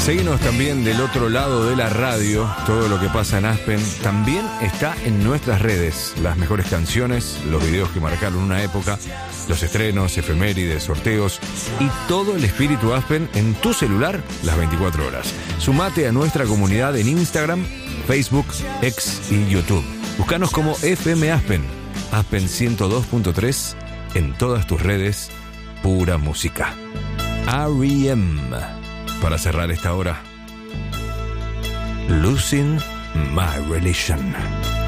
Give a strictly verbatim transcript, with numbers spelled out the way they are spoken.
Seguinos también del otro lado de la radio. Todo lo que pasa en Aspen también está en nuestras redes. Las mejores canciones, los videos que marcaron una época, los estrenos, efemérides, sorteos y todo el espíritu Aspen en tu celular las veinticuatro horas. Sumate a nuestra comunidad en Instagram, Facebook, X y YouTube. Búscanos como F M Aspen, Aspen ciento dos punto tres en todas tus redes. Pura música. R E M para cerrar esta hora. Losing My Religion.